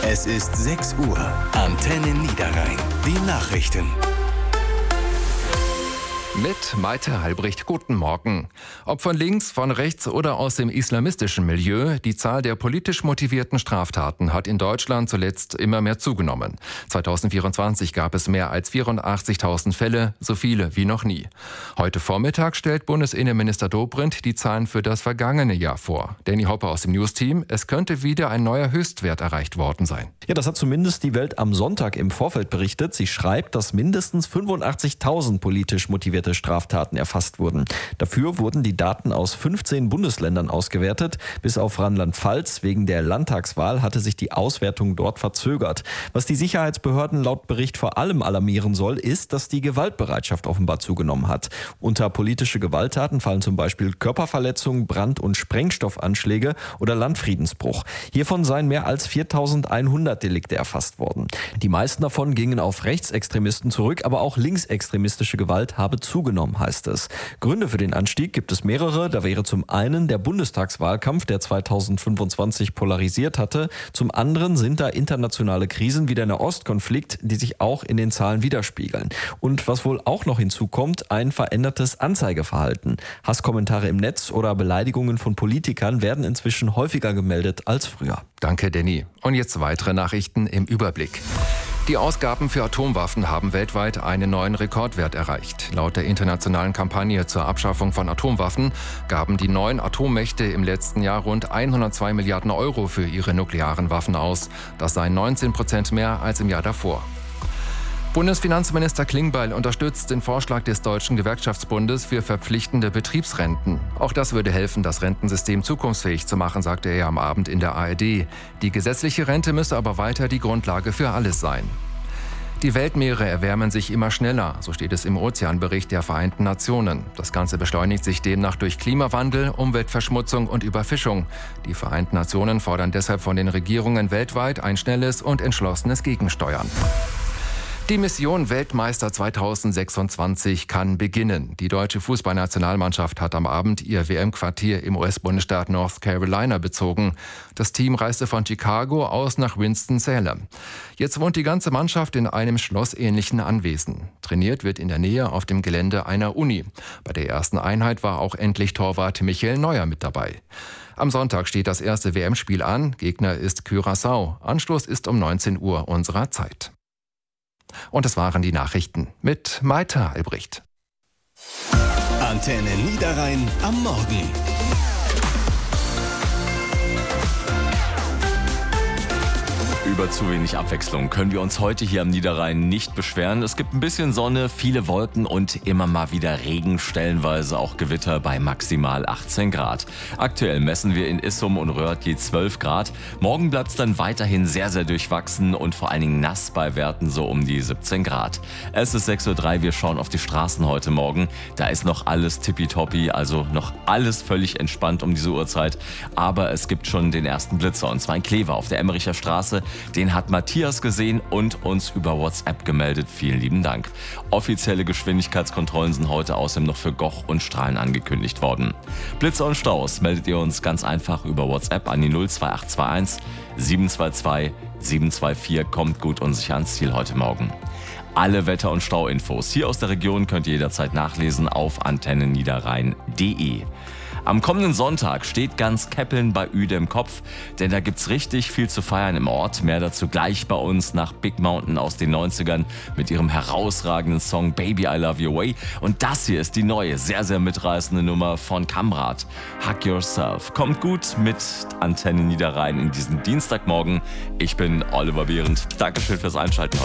Es ist 6 Uhr. Antenne Niederrhein. Die Nachrichten. Mit Maite Halbricht, guten Morgen. Ob von links, von rechts oder aus dem islamistischen Milieu, die Zahl der politisch motivierten Straftaten hat in Deutschland zuletzt immer mehr zugenommen. 2024 gab es mehr als 84.000 Fälle, so viele wie noch nie. Heute Vormittag stellt Bundesinnenminister Dobrindt die Zahlen für das vergangene Jahr vor. Danny Hoppe aus dem News-Team, es könnte wieder ein neuer Höchstwert erreicht worden sein. Ja, das hat zumindest die Welt am Sonntag im Vorfeld berichtet. Sie schreibt, dass mindestens 85.000 politisch motivierte Straftaten erfasst wurden. Dafür wurden die Daten aus 15 Bundesländern ausgewertet. Bis auf Rheinland-Pfalz wegen der Landtagswahl hatte sich die Auswertung dort verzögert. Was die Sicherheitsbehörden laut Bericht vor allem alarmieren soll, ist, dass die Gewaltbereitschaft offenbar zugenommen hat. Unter politische Gewalttaten fallen zum Beispiel Körperverletzungen, Brand- und Sprengstoffanschläge oder Landfriedensbruch. Hiervon seien mehr als 4.100 Delikte erfasst worden. Die meisten davon gingen auf Rechtsextremisten zurück, aber auch linksextremistische Gewalt habe zugenommen, heißt es. Gründe für den Anstieg gibt es mehrere. Da wäre zum einen der Bundestagswahlkampf, der 2025 polarisiert hatte. Zum anderen sind da internationale Krisen wie der Nahostkonflikt, die sich auch in den Zahlen widerspiegeln. Und was wohl auch noch hinzukommt, ein verändertes Anzeigeverhalten. Hasskommentare im Netz oder Beleidigungen von Politikern werden inzwischen häufiger gemeldet als früher. Danke, Danny. Und jetzt weitere Nachrichten im Überblick. Die Ausgaben für Atomwaffen haben weltweit einen neuen Rekordwert erreicht. Laut der internationalen Kampagne zur Abschaffung von Atomwaffen gaben die 9 Atommächte im letzten Jahr rund 102 Milliarden Euro für ihre nuklearen Waffen aus. Das seien 19% mehr als im Jahr davor. Bundesfinanzminister Klingbeil unterstützt den Vorschlag des Deutschen Gewerkschaftsbundes für verpflichtende Betriebsrenten. Auch das würde helfen, das Rentensystem zukunftsfähig zu machen, sagte er am Abend in der ARD. Die gesetzliche Rente müsse aber weiter die Grundlage für alles sein. Die Weltmeere erwärmen sich immer schneller, so steht es im Ozeanbericht der Vereinten Nationen. Das Ganze beschleunigt sich demnach durch Klimawandel, Umweltverschmutzung und Überfischung. Die Vereinten Nationen fordern deshalb von den Regierungen weltweit ein schnelles und entschlossenes Gegensteuern. Die Mission Weltmeister 2026 kann beginnen. Die deutsche Fußballnationalmannschaft hat am Abend ihr WM-Quartier im US-Bundesstaat North Carolina bezogen. Das Team reiste von Chicago aus nach Winston-Salem. Jetzt wohnt die ganze Mannschaft in einem schlossähnlichen Anwesen. Trainiert wird in der Nähe auf dem Gelände einer Uni. Bei der ersten Einheit war auch endlich Torwart Michael Neuer mit dabei. Am Sonntag steht das erste WM-Spiel an. Gegner ist Curaçao. Anstoß ist um 19 Uhr unserer Zeit. Und das waren die Nachrichten mit Maite Halbricht. Antenne Niederrhein am Morgen. Über zu wenig Abwechslung können wir uns heute hier am Niederrhein nicht beschweren. Es gibt ein bisschen Sonne, viele Wolken und immer mal wieder Regen, stellenweise auch Gewitter bei maximal 18 Grad. Aktuell messen wir in Issum und Röhrt je 12 Grad. Morgen bleibt es dann weiterhin sehr, sehr durchwachsen und vor allen Dingen nass bei Werten so um die 17 Grad. Es ist 6.03 Uhr, wir schauen auf die Straßen heute Morgen. Da ist noch alles tippitoppi, also noch alles völlig entspannt um diese Uhrzeit. Aber es gibt schon den ersten Blitzer und zwar in Kleve auf der Emmericher Straße. Den hat Matthias gesehen und uns über WhatsApp gemeldet. Vielen lieben Dank. Offizielle Geschwindigkeitskontrollen sind heute außerdem noch für Goch und Strahlen angekündigt worden. Blitzer und Staus meldet ihr uns ganz einfach über WhatsApp an die 02821 722 724. Kommt gut und sicher ans Ziel heute Morgen. Alle Wetter- und Stauinfos hier aus der Region könnt ihr jederzeit nachlesen auf antenneniederrhein.de. Am kommenden Sonntag steht ganz Keppeln bei Uede im Kopf, denn da gibt's richtig viel zu feiern im Ort. Mehr dazu gleich bei uns nach Big Mountain aus den 90ern mit ihrem herausragenden Song Baby I Love Your Way. Und das hier ist die neue, sehr, sehr mitreißende Nummer von Kamrat. Hug Yourself. Kommt gut mit Antenne Niederrhein in diesen Dienstagmorgen. Ich bin Oliver Behrendt. Dankeschön fürs Einschalten heute.